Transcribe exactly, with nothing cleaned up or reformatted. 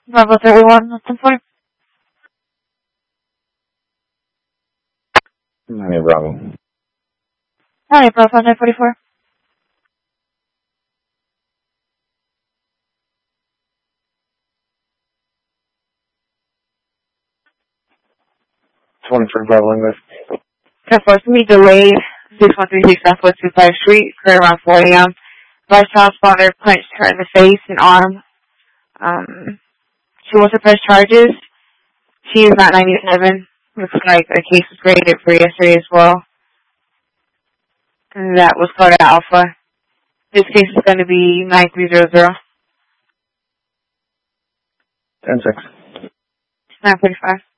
Bravo thirty-one, nothing for. Miami Bravo. Alright, Bravo nine forty-four. twenty-three Bravo English. Supposed to be delayed. six one three six Southwest two five Street, occurred around four A M Vice child spotter punched her in the face and arm. Um, she wants to press charges. She is not ninety-seven. Looks like a case was graded for yesterday as well. And that was Florida Alpha. This case is going to be nine three zero zero. ten six. nine forty-five.